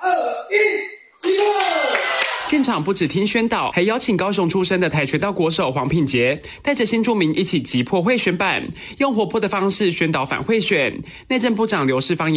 起步！ 现场不只听宣导，还邀请高雄出身的跆拳道国手黄品杰，带着新住民一起击破贿选版，用活泼的方式宣导反贿选。内政部长刘世芳